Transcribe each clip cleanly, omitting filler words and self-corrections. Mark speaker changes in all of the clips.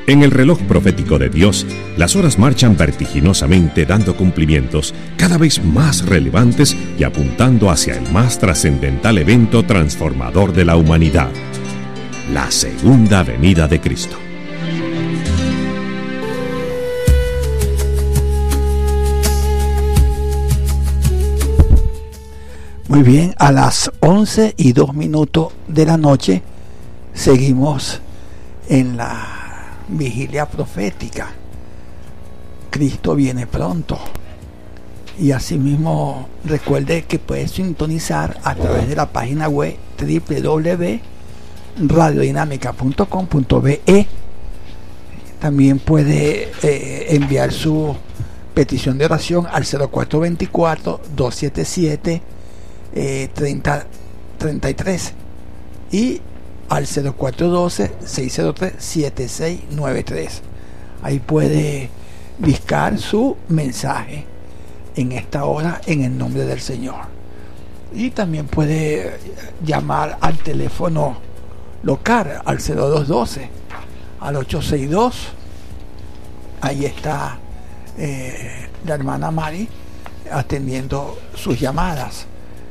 Speaker 1: En el reloj profético de Dios, las horas marchan vertiginosamente dando cumplimientos cada vez más relevantes y apuntando hacia el más trascendental evento transformador de la humanidad, la segunda venida de Cristo.
Speaker 2: Muy bien, a las 11:02 de la noche seguimos en la vigilia profética. Cristo viene pronto. Y asimismo recuerde que puede sintonizar a través de la página web www.radiodinamica.com.be. También puede enviar su petición de oración al 0424-277-3033 y al 0412-603-7693. Ahí puede buscar su mensaje en esta hora en el nombre del Señor. Y también puede llamar al teléfono local al 0212 al 862. Ahí está la hermana Mari atendiendo sus llamadas.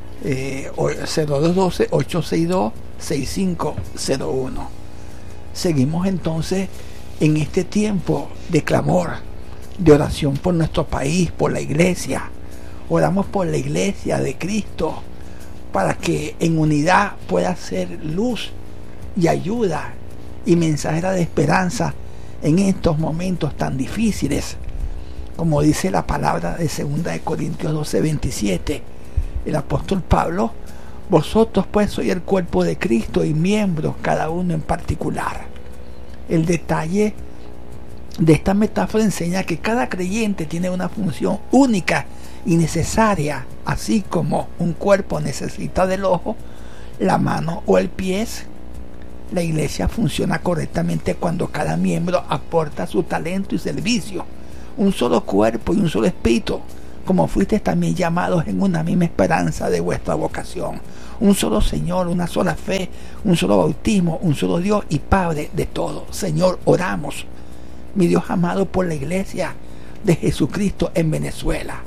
Speaker 2: 0212-862-6501. Seguimos entonces en este tiempo de clamor, de oración por nuestro país, por la iglesia. Oramos por la iglesia de Cristo para que en unidad pueda ser luz y ayuda y mensajera de esperanza en estos momentos tan difíciles. Como dice la palabra de 2 Corintios 12:27, el apóstol Pablo: vosotros pues sois el cuerpo de Cristo y miembros cada uno en particular. El detalle de esta metáfora enseña que cada creyente tiene una función única y necesaria, así como un cuerpo necesita del ojo, la mano o el pie. La iglesia funciona correctamente cuando cada miembro aporta su talento y servicio. Un solo cuerpo y un solo espíritu, como fuisteis también llamados en una misma esperanza de vuestra vocación. Un solo Señor, una sola fe, un solo bautismo, un solo Dios y Padre de todo. Señor, oramos, mi Dios amado, por la iglesia de Jesucristo en Venezuela.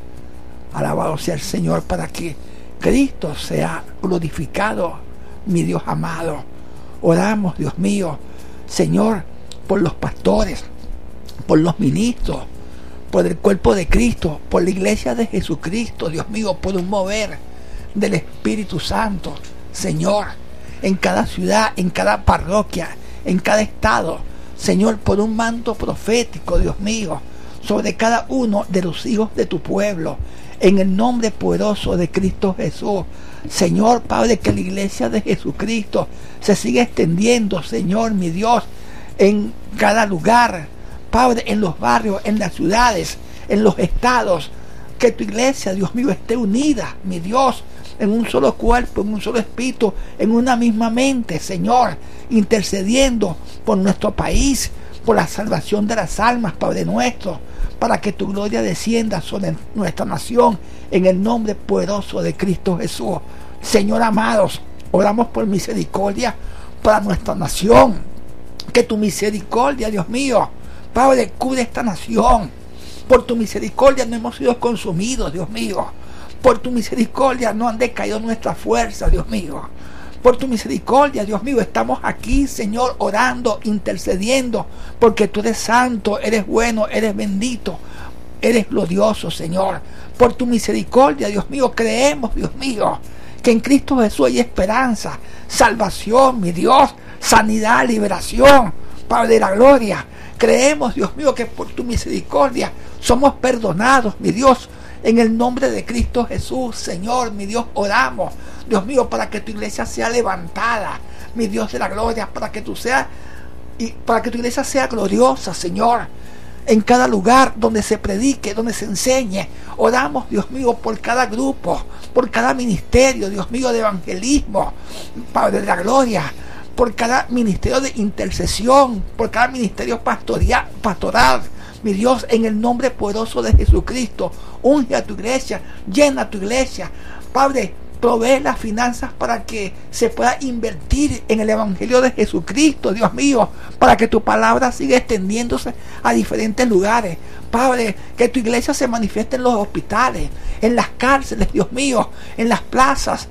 Speaker 2: Alabado sea el Señor, para que Cristo sea glorificado, mi Dios amado. Oramos, Dios mío, Señor, por los pastores, por los ministros, por el cuerpo de Cristo, por la iglesia de Jesucristo, Dios mío, por un mover del Espíritu Santo, Señor, en cada ciudad, en cada parroquia, en cada estado, Señor, por un manto profético, Dios mío, sobre cada uno de los hijos de tu pueblo, en el nombre poderoso de Cristo Jesús. Señor, Padre, que la iglesia de Jesucristo se siga extendiendo, Señor, mi Dios, en cada lugar, Padre, en los barrios, en las ciudades, en los estados. Que tu iglesia, Dios mío, esté unida, mi Dios, en un solo cuerpo, en un solo espíritu, en una misma mente, Señor, intercediendo por nuestro país, por la salvación de las almas, Padre nuestro, para que tu gloria descienda sobre nuestra nación, en el nombre poderoso de Cristo Jesús. Señor amados, oramos por misericordia para nuestra nación. Que tu misericordia, Dios mío, Padre, cubre esta nación. Por tu misericordia no hemos sido consumidos, Dios mío. Por tu misericordia no han decaído nuestras fuerzas, Dios mío. Por tu misericordia, Dios mío, estamos aquí, Señor, orando, intercediendo, porque tú eres santo, eres bueno, eres bendito, eres glorioso, Señor. Por tu misericordia, Dios mío, creemos, Dios mío, que en Cristo Jesús hay esperanza, salvación, mi Dios, sanidad, liberación, Padre de la gloria. Creemos, Dios mío, que por tu misericordia somos perdonados, mi Dios. En el nombre de Cristo Jesús, Señor, mi Dios, oramos, Dios mío, para que tu iglesia sea levantada, mi Dios de la gloria, para que tu iglesia sea gloriosa, Señor, en cada lugar donde se predique, donde se enseñe. Oramos, Dios mío, por cada grupo, por cada ministerio, Dios mío, de evangelismo, Padre de la gloria, por cada ministerio de intercesión, por cada ministerio pastoral, mi Dios, en el nombre poderoso de Jesucristo. Unge a tu iglesia, llena a tu iglesia, Padre, provee las finanzas para que se pueda invertir en el Evangelio de Jesucristo, Dios mío, para que tu palabra siga extendiéndose a diferentes lugares. Padre, que tu iglesia se manifieste en los hospitales, en las cárceles, Dios mío, en las plazas,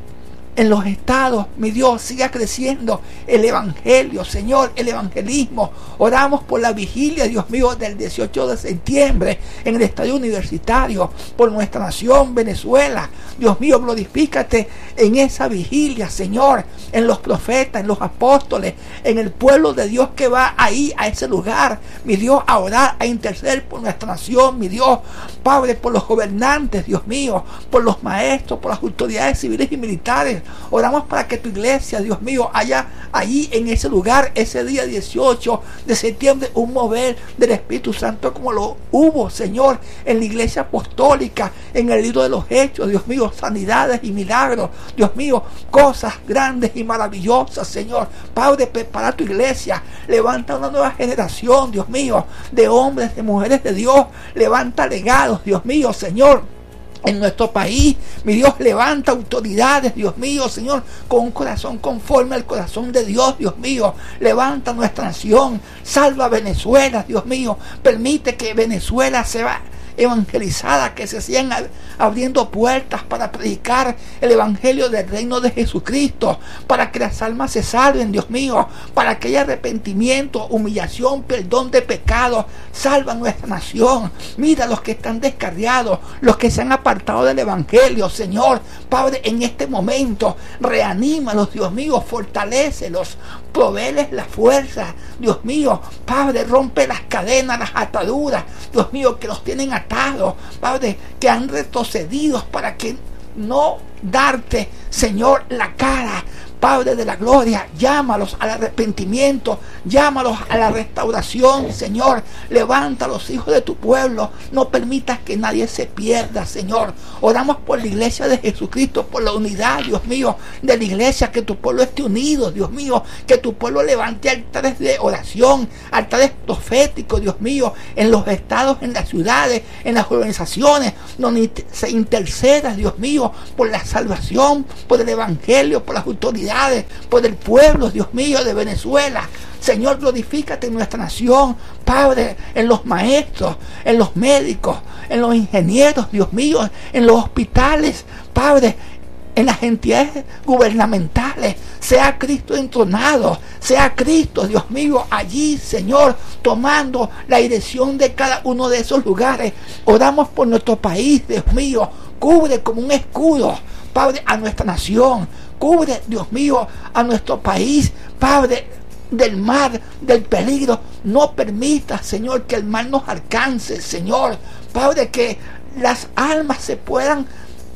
Speaker 2: en los estados, mi Dios, siga creciendo el evangelio, Señor, el evangelismo. Oramos por la vigilia, Dios mío, del 18 de septiembre en el estadio universitario, por nuestra nación, Venezuela. Dios mío, glorifícate en esa vigilia, Señor, en los profetas, en los apóstoles, en el pueblo de Dios que va ahí, a ese lugar, mi Dios, a orar, a interceder por nuestra nación, mi Dios, Padre, por los gobernantes, Dios mío, por los maestros, por las autoridades civiles y militares. Oramos para que tu iglesia, Dios mío, haya allí en ese lugar, ese día 18 de septiembre, un mover del Espíritu Santo como lo hubo, Señor, en la iglesia apostólica, en el libro de los Hechos, Dios mío, sanidades y milagros, Dios mío, cosas grandes y maravillosas, Señor. Padre, prepara tu iglesia, levanta una nueva generación, Dios mío, de hombres, de mujeres de Dios, levanta legados, Dios mío, Señor, en nuestro país. Mi Dios, levanta autoridades, Dios mío, Señor, con un corazón conforme al corazón de Dios, Dios mío. Levanta nuestra nación, salva a Venezuela, Dios mío. Permite que Venezuela sea evangelizada, que se sigan abriendo puertas para predicar el evangelio del reino de Jesucristo, para que las almas se salven, Dios mío, para que haya arrepentimiento, humillación, perdón de pecados. Salva nuestra nación. Mira los que están descarriados, los que se han apartado del evangelio, Señor. Padre, en este momento reanímalos, Dios mío, fortalécelos, provéeles la fuerza, Dios mío. Padre, rompe las cadenas, las ataduras, Dios mío, que los tienen atados, Padre, que han retrocedido para que no darte, Señor, la cara. Padre de la gloria, llámalos al arrepentimiento, llámalos a la restauración, Señor. Levanta a los hijos de tu pueblo, no permitas que nadie se pierda, Señor. Oramos por la iglesia de Jesucristo, por la unidad, Dios mío, de la iglesia, que tu pueblo esté unido, Dios mío, que tu pueblo levante altares de oración, altares proféticos, Dios mío, en los estados, en las ciudades, en las organizaciones, donde se interceda, Dios mío, por la salvación, por el evangelio, por las autoridades, por el pueblo, Dios mío, de Venezuela. Señor, glorifícate en nuestra nación, Padre, en los maestros, en los médicos, en los ingenieros, Dios mío, en los hospitales, Padre, en las entidades gubernamentales. Sea Cristo entronado, sea Cristo, Dios mío, allí, Señor, tomando la dirección de cada uno de esos lugares. Oramos por nuestro país, Dios mío, cubre como un escudo, Padre, a nuestra nación. Cubre, Dios mío, a nuestro país, Padre, del mal, del peligro. No permita, Señor, que el mal nos alcance, Señor. Padre, que las almas se puedan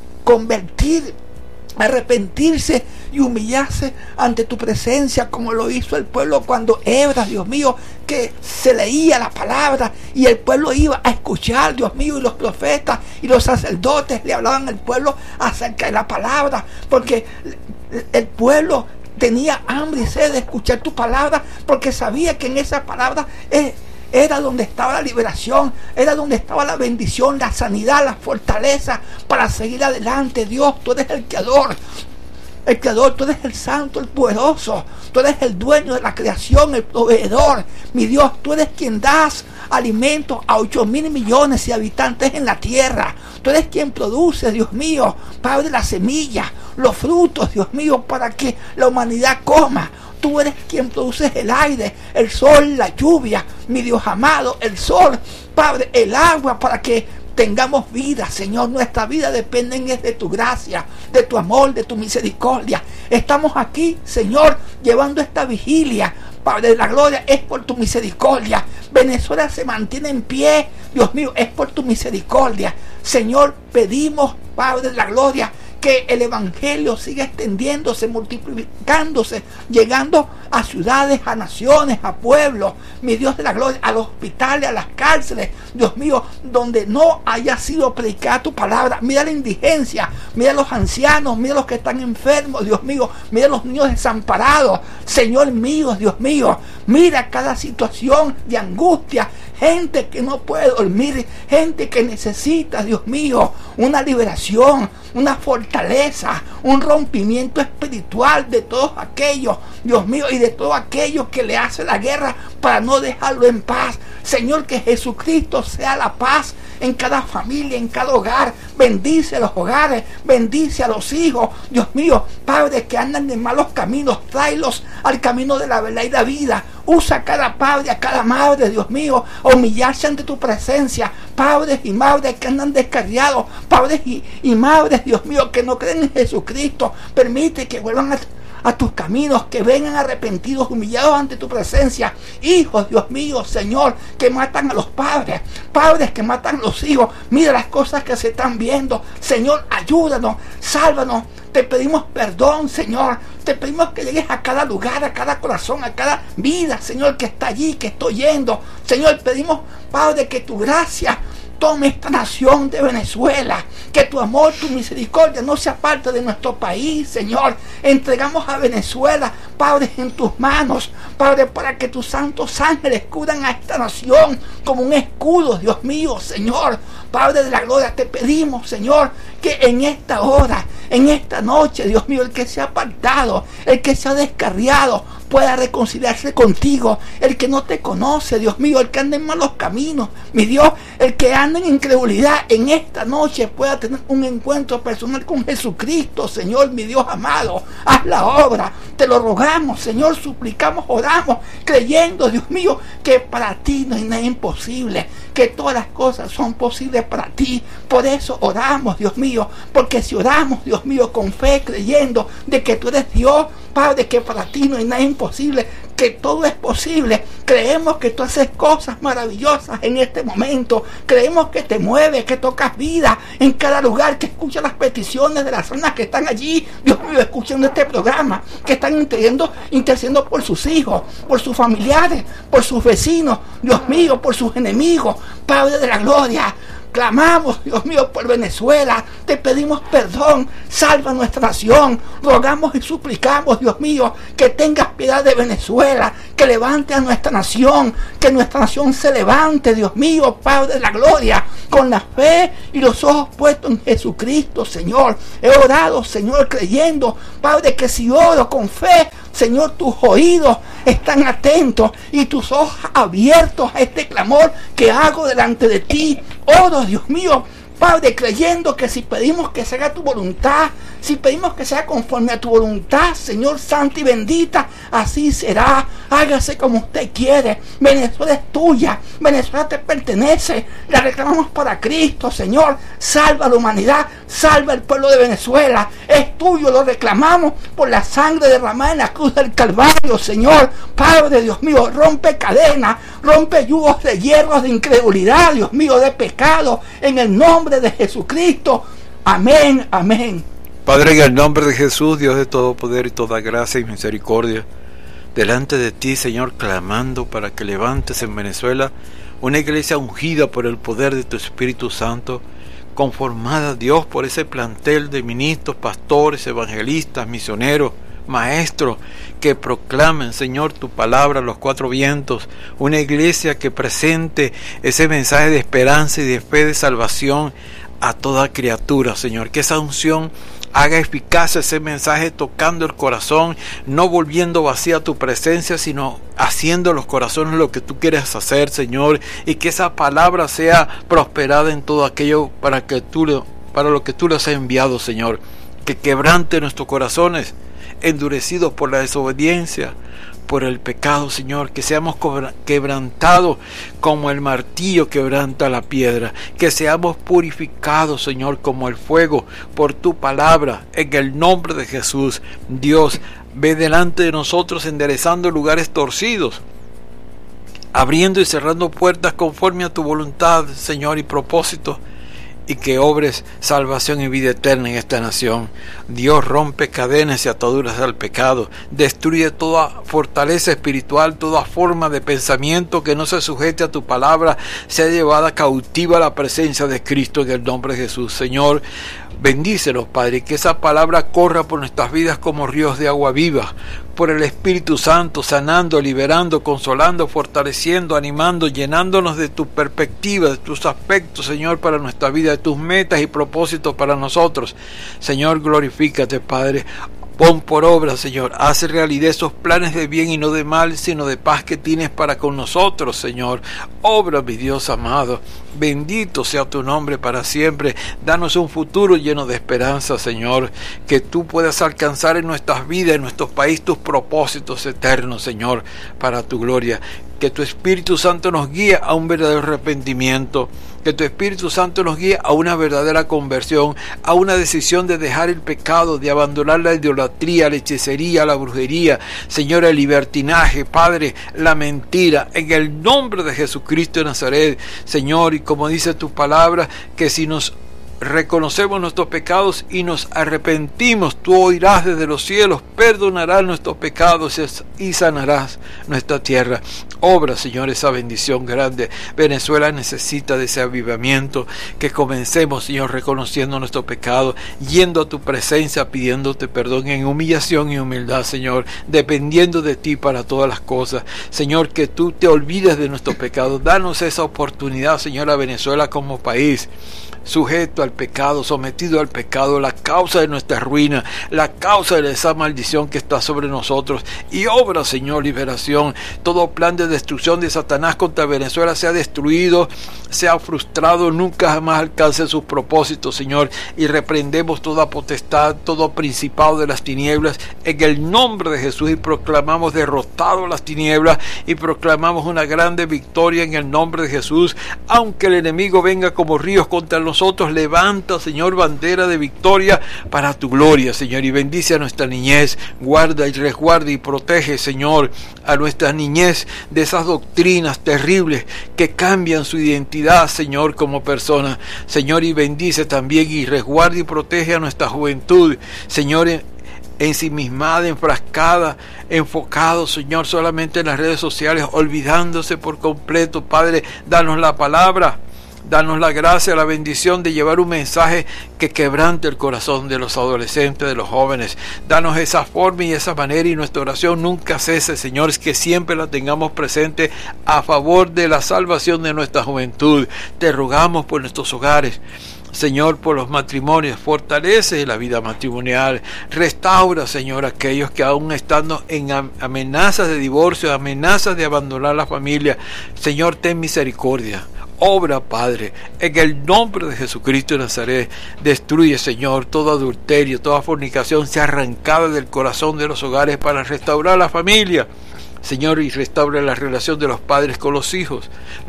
Speaker 2: convertir, arrepentirse y humillarse ante tu presencia, como lo hizo el pueblo cuando Hebra, Dios mío, que se leía la palabra y el pueblo iba a escuchar, Dios mío, y los profetas y los sacerdotes le hablaban al pueblo acerca de la palabra, porque el pueblo tenía hambre y sed de escuchar tu palabra, porque sabía que en esa palabra era donde estaba la liberación, era donde estaba la bendición, la sanidad, la fortaleza para seguir adelante. Dios, tú eres el creador, tú eres el santo, el poderoso, tú eres el dueño de la creación, el proveedor. Mi Dios, tú eres quien das alimento a 8,000 millones de habitantes en la tierra. Tú eres quien produce, Dios mío, Padre, la semilla, los frutos, Dios mío, para que la humanidad coma. Tú eres quien produce el aire, el sol, la lluvia, mi Dios amado, el sol, Padre, el agua, para que tengamos vida, Señor. Nuestra vida depende de tu gracia, de tu amor, de tu misericordia. Estamos aquí, Señor, llevando esta vigilia, Padre de la gloria, es por tu misericordia. Venezuela se mantiene en pie, Dios mío, es por tu misericordia. Señor, pedimos, Padre de la gloria, que el evangelio siga extendiéndose, multiplicándose, llegando a ciudades, a naciones, a pueblos, mi Dios de la gloria, a los hospitales, a las cárceles, Dios mío, donde no haya sido predicada tu palabra. Mira la indigencia, mira a los ancianos, mira a los que están enfermos, Dios mío, mira a los niños desamparados, Señor mío, Dios mío, mira cada situación de angustia gente que no puede dormir, gente que necesita, Dios mío, una liberación, una fortaleza, un rompimiento espiritual de todos aquellos, Dios mío, y de todos aquellos que le hacen la guerra para no dejarlo en paz. Señor, que Jesucristo sea la paz en cada familia, en cada hogar. Bendice a los hogares, bendice a los hijos, Dios mío, padres que andan en malos caminos, tráelos al camino de la verdad y la vida. Usa a cada padre, a cada madre, Dios mío, a humillarse ante tu presencia. Padres y madres que andan descarriados, padres y madres, Dios mío, que no creen en Jesucristo, permite que vuelvan a tus caminos, que vengan arrepentidos, humillados ante tu presencia. Hijos, Dios mío, Señor, que matan a los padres, padres que matan a los hijos. Mira las cosas que se están viendo. Señor, ayúdanos, sálvanos. Te pedimos perdón, Señor. Te pedimos que llegues a cada lugar, a cada corazón, a cada vida, Señor, que está allí, que estoy yendo. Señor, pedimos, Padre, que tu gracia tome esta nación de Venezuela, que tu amor, tu misericordia no se aparte de nuestro país, Señor. Entregamos a Venezuela, Padre, en tus manos, Padre, para que tus santos ángeles cubran a esta nación como un escudo, Dios mío, Señor. Padre de la gloria, te pedimos, Señor, que en esta hora, en esta noche, Dios mío, el que se ha apartado, el que se ha descarriado, pueda reconciliarse contigo. El que no te conoce, Dios mío, el que anda en malos caminos, mi Dios, el que anda en incredulidad, en esta noche pueda tener un encuentro personal con Jesucristo, Señor, mi Dios amado. Haz la obra, te lo rogamos, Señor, suplicamos, oramos, creyendo, Dios mío, que para ti no hay nada imposible, que todas las cosas son posibles para ti. Por eso oramos, Dios mío, porque si oramos, Dios mío, con fe, creyendo de que tú eres Dios, Padre, que para ti no hay nada imposible, que todo es posible. Creemos que tú haces cosas maravillosas en este momento. Creemos que te mueves, que tocas vida en cada lugar, que escuchas las peticiones de las personas que están allí, Dios mío, escuchando este programa, que están intercediendo por sus hijos, por sus familiares, por sus vecinos, Dios mío, por sus enemigos. Padre de la gloria, clamamos, Dios mío, por Venezuela. Te pedimos perdón. Salva nuestra nación. Rogamos y suplicamos, Dios mío, que tengas piedad de Venezuela, que levante a nuestra nación, que nuestra nación se levante, Dios mío, Padre de la gloria, con la fe y los ojos puestos en Jesucristo, Señor. He orado, Señor, creyendo, Padre, que si oro con fe, Señor, tus oídos están atentos y tus ojos abiertos a este clamor que hago delante de ti. Oro, Dios mío, Padre, creyendo que si pedimos que se haga tu voluntad, si pedimos que sea conforme a tu voluntad, Señor santa y bendita, así será. Hágase como usted quiere. Venezuela es tuya, Venezuela te pertenece. La reclamamos para Cristo, Señor. Salva a la humanidad, salva al pueblo de Venezuela. Es tuyo, lo reclamamos por la sangre derramada en la cruz del Calvario, Señor. Padre, Dios mío, rompe cadenas, rompe yugos de hierros de incredulidad, Dios mío, de pecado, en el nombre de Jesucristo. Amén, amén.
Speaker 3: Padre, en el nombre de Jesús, Dios de todo poder y toda gracia y misericordia, delante de ti, Señor, clamando para que levantes en Venezuela una iglesia ungida por el poder de tu Espíritu Santo, conformada, Dios, por ese plantel de ministros, pastores, evangelistas, misioneros, maestros, que proclamen, Señor, tu palabra a los cuatro vientos, una iglesia que presente ese mensaje de esperanza y de fe, de salvación a toda criatura, Señor, que esa unción haga eficaz ese mensaje, tocando el corazón, no volviendo vacía tu presencia, sino haciendo los corazones lo que tú quieres hacer, Señor, y que esa palabra sea prosperada en todo aquello para lo que tú les has enviado, Señor. Que quebrante nuestros corazones endurecidos por la desobediencia, por el pecado, Señor, que seamos quebrantados como el martillo quebranta la piedra, que seamos purificados, Señor, como el fuego por tu palabra, en el nombre de Jesús. Dios, ve delante de nosotros enderezando lugares torcidos, abriendo y cerrando puertas conforme a tu voluntad, Señor, y propósito, y que obres salvación y vida eterna en esta nación. Dios, rompe cadenas y ataduras al pecado, destruye toda fortaleza espiritual, toda forma de pensamiento que no se sujete a tu palabra, sea llevada cautiva a la presencia de Cristo en el nombre de Jesús. Señor, Bendícelos, Padre, y que esa palabra corra por nuestras vidas como ríos de agua viva, por el Espíritu Santo, sanando, liberando, consolando, fortaleciendo, animando, llenándonos de tu perspectiva, de tus aspectos, Señor, para nuestra vida, de tus metas y propósitos para nosotros. Señor, glorifícate, Padre. Pon por obra, Señor, haz realidad esos planes de bien y no de mal, sino de paz que tienes para con nosotros, Señor. Obra, mi Dios amado. Bendito sea tu nombre para siempre. Danos un futuro lleno de esperanza, Señor. Que tú puedas alcanzar en nuestras vidas, en nuestro país, tus propósitos eternos, Señor, para tu gloria. Que tu Espíritu Santo nos guíe a un verdadero arrepentimiento. Que tu Espíritu Santo nos guíe a una verdadera conversión, a una decisión de dejar el pecado, de abandonar la idolatría, la hechicería, la brujería, Señor, el libertinaje, Padre, la mentira, en el nombre de Jesucristo de Nazaret, Señor, y como dice tu palabra, que si nos reconocemos nuestros pecados y nos arrepentimos, tú oirás desde los cielos, perdonarás nuestros pecados y sanarás nuestra tierra. Obra, Señor, esa bendición grande. Venezuela necesita de ese avivamiento, que comencemos, Señor, reconociendo nuestro pecado, yendo a tu presencia, pidiéndote perdón en humillación y humildad, Señor, dependiendo de ti para todas las cosas. Señor, que tú te olvides de nuestros pecados. Danos esa oportunidad, Señor, a Venezuela como país sujeto al pecado, sometido al pecado, la causa de nuestra ruina, la causa de esa maldición que está sobre nosotros, y obra, Señor, liberación. Todo plan de destrucción de Satanás contra Venezuela sea destruido, sea frustrado, nunca jamás alcance sus propósitos, Señor, y reprendemos toda potestad, todo principado de las tinieblas en el nombre de Jesús, y proclamamos derrotado las tinieblas, y proclamamos una grande victoria en el nombre de Jesús. Aunque el enemigo venga como ríos contra nosotros, levanta, Señor, bandera de victoria para tu gloria, Señor, y bendice a nuestra niñez. Guarda y resguarda y protege, Señor, a nuestra niñez de esas doctrinas terribles que cambian su identidad, Señor, como persona, Señor, y bendice también y resguarda y protege a nuestra juventud, Señor, ensimismada, enfrascada, enfocado, Señor, solamente en las redes sociales, olvidándose por completo. Padre, danos la palabra, danos la gracia, la bendición de llevar un mensaje que quebrante el corazón de los adolescentes, de los jóvenes. Danos esa forma y esa manera, y nuestra oración nunca cese, Señor, es que siempre la tengamos presente a favor de la salvación de nuestra juventud. Te rogamos por nuestros hogares, Señor, por los matrimonios. Fortalece la vida matrimonial. Restaura, Señor, aquellos que aún estando en amenazas de divorcio, amenazas de abandonar la familia. Señor, ten misericordia. Obra, Padre, en el nombre de Jesucristo de Nazaret. Destruye, Señor, todo adulterio, toda fornicación sea arrancada del corazón de los hogares para restaurar la familia, Señor, y restaura la relación de los padres con los hijos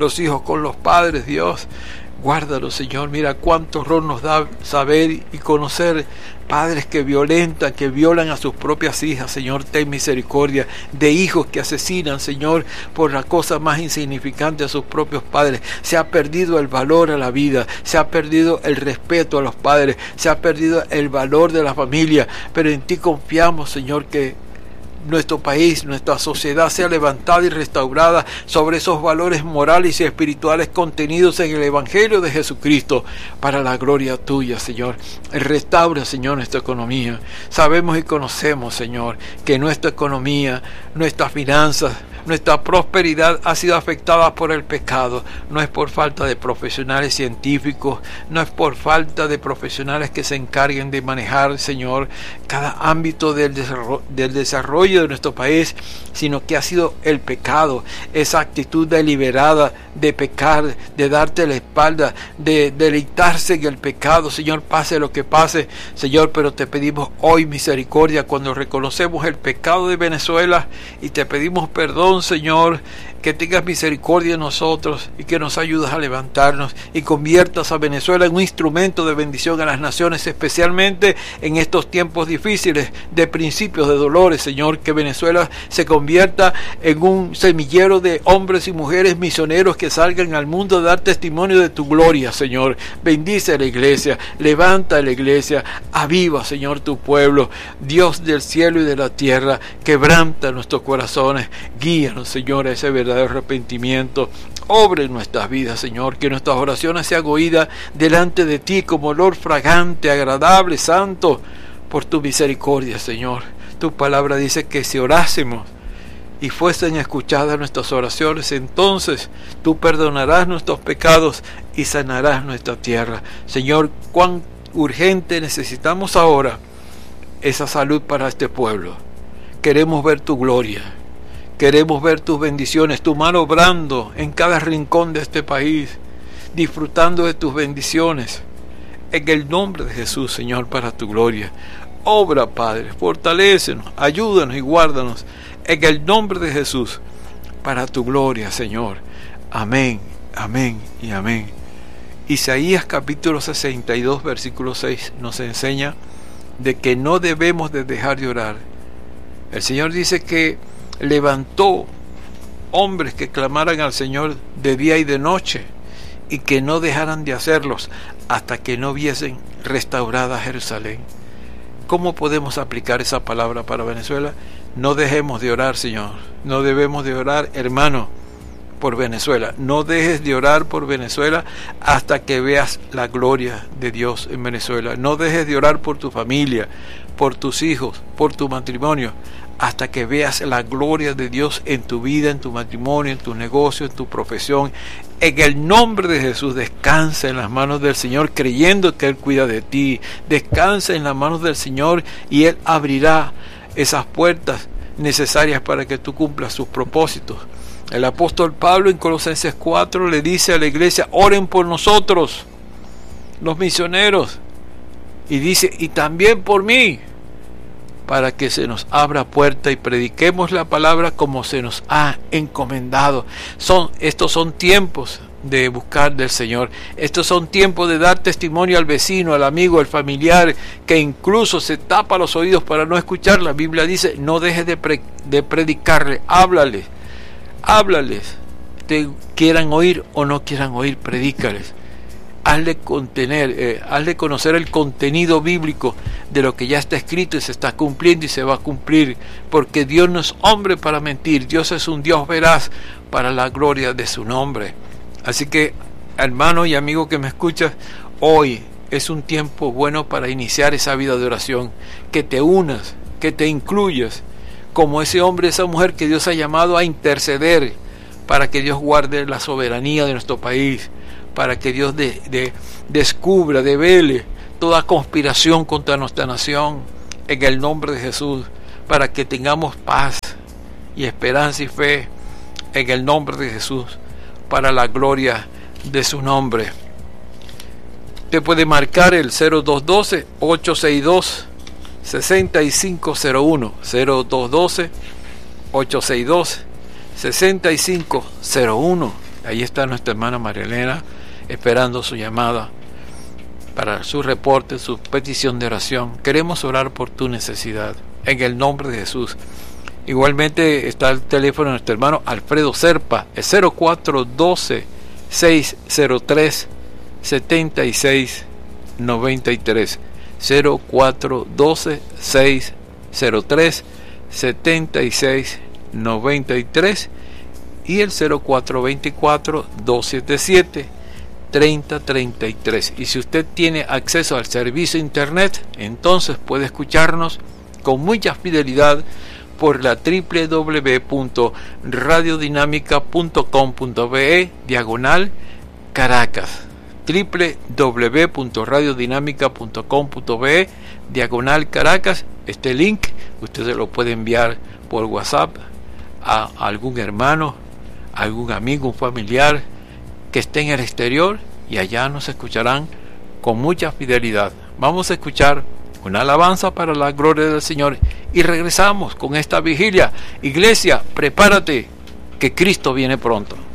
Speaker 3: con los padres, Dios. Guárdalos, Señor. Mira cuánto horror nos da saber y conocer padres que violentan, que violan a sus propias hijas. Señor, ten misericordia de hijos que asesinan, Señor, por la cosa más insignificante a sus propios padres. Se ha perdido el valor a la vida, se ha perdido el respeto a los padres, se ha perdido el valor de la familia, pero en ti confiamos, Señor, que nuestro país, nuestra sociedad sea levantada y restaurada sobre esos valores morales y espirituales contenidos en el Evangelio de Jesucristo, para la gloria tuya, Señor. Restaura, Señor, nuestra economía. Sabemos y conocemos, Señor, que nuestra economía, nuestras finanzas, nuestra prosperidad ha sido afectada por el pecado. No es por falta de profesionales científicos, no es por falta de profesionales que se encarguen de manejar, Señor, cada ámbito del desarrollo de nuestro país, sino que ha sido el pecado, esa actitud deliberada de pecar, de darte la espalda, de deleitarse en el pecado, Señor, pase lo que pase, Señor, pero te pedimos hoy misericordia cuando reconocemos el pecado de Venezuela, y te pedimos perdón, Señor, que tengas misericordia de nosotros y que nos ayudes a levantarnos y conviertas a Venezuela en un instrumento de bendición a las naciones, especialmente en estos tiempos difíciles de principios de dolores, Señor. Que Venezuela se convierta en un semillero de hombres y mujeres misioneros que salgan al mundo a dar testimonio de tu gloria, Señor. Bendice a la iglesia, levanta a la iglesia, aviva, Señor, tu pueblo. Dios del cielo y de la tierra, quebranta nuestros corazones, guíanos, Señor, a ese verdadero verdadero arrepentimiento obre en nuestras vidas, Señor, que nuestras oraciones sean oídas delante de ti como olor fragante, agradable, santo, por tu misericordia, Señor. Tu palabra dice que si orásemos y fuesen escuchadas nuestras oraciones, entonces tú perdonarás nuestros pecados y sanarás nuestra tierra. Señor, cuán urgente necesitamos ahora esa salud para este pueblo. Queremos ver tu gloria, queremos ver tus bendiciones, tu mano obrando en cada rincón de este país, disfrutando de tus bendiciones. En el nombre de Jesús, Señor, para tu gloria. Obra, Padre, fortalécenos, ayúdanos y guárdanos. En el nombre de Jesús, para tu gloria, Señor. Amén, amén y amén. Isaías capítulo 62, versículo 6 nos enseña de que no debemos de dejar de orar. El Señor dice que levantó hombres que clamaran al Señor de día y de noche y que no dejaran de hacerlos hasta que no viesen restaurada Jerusalén. ¿Cómo podemos aplicar esa palabra para Venezuela? No dejemos de orar, Señor. No debemos de orar, hermano, por Venezuela. No dejes de orar por Venezuela hasta que veas la gloria de Dios en Venezuela. No dejes de orar por tu familia, por tus hijos, por tu matrimonio, hasta que veas la gloria de Dios en tu vida, en tu matrimonio, en tu negocio, en tu profesión. En el nombre de Jesús, descansa en las manos del Señor, creyendo que Él cuida de ti. Descansa en las manos del Señor y Él abrirá esas puertas necesarias para que tú cumplas sus propósitos. El apóstol Pablo en Colosenses 4 le dice a la iglesia: oren por nosotros, los misioneros, y dice: y también por mí, para que se nos abra puerta y prediquemos la palabra como se nos ha encomendado. Estos son tiempos de buscar del Señor. Estos son tiempos de dar testimonio al vecino, al amigo, al familiar, que incluso se tapa los oídos para no escuchar. La Biblia dice: no dejes de predicarle, háblales, te quieran oír o no quieran oír, predícales. Hazle conocer el contenido bíblico de lo que ya está escrito y se está cumpliendo y se va a cumplir, porque Dios no es hombre para mentir. Dios es un Dios veraz para la gloria de su nombre. Así que, hermano y amigo que me escuchas, hoy es un tiempo bueno para iniciar esa vida de oración, que te unas, que te incluyas como ese hombre, esa mujer que Dios ha llamado a interceder para que Dios guarde la soberanía de nuestro país, para que Dios descubra, devele toda conspiración contra nuestra nación, en el nombre de Jesús, para que tengamos paz y esperanza y fe, en el nombre de Jesús, para la gloria de su nombre. Te puede marcar el 0212-862-6501, 0212-862-6501. Ahí está nuestra hermana María Elena esperando su llamada para su reporte, su petición de oración. Queremos orar por tu necesidad en el nombre de Jesús. Igualmente está el teléfono de nuestro hermano Alfredo Serpa, el 0412-603-7693, 0412-603-7693 y el 0424-277-3033. Y si usted tiene acceso al servicio internet, entonces puede escucharnos con mucha fidelidad por la www.radiodinámica.com.be/Caracas, www.radiodinámica.com.be/Caracas. Este link usted se lo puede enviar por WhatsApp a algún hermano, algún amigo, un familiar que esté en el exterior, y allá nos escucharán con mucha fidelidad. Vamos a escuchar una alabanza para la gloria del Señor y regresamos con esta vigilia. Iglesia, prepárate, que Cristo viene pronto.